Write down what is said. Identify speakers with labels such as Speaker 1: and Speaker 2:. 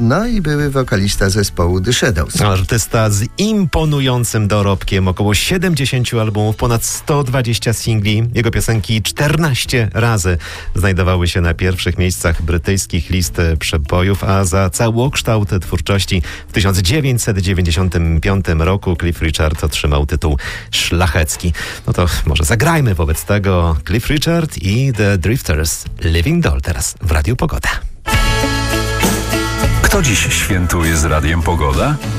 Speaker 1: no i były wokalista zespołu The Shadows.
Speaker 2: Artysta z imponującym dorobkiem, około 70 albumów, ponad 120 singli. Jego piosenki 14 razy znajdowały się na pierwszych miejscach brytyjskich list przebojów, a za całokształt twórczości w 1995 roku Cliff Richard otrzymał tytuł szlachecki. No to może zagrajmy wobec tego Cliff Richard i The Drifters, Living Doll, teraz w Radiu Pogoda.
Speaker 3: Kto dziś świętuje z Radiem Pogoda?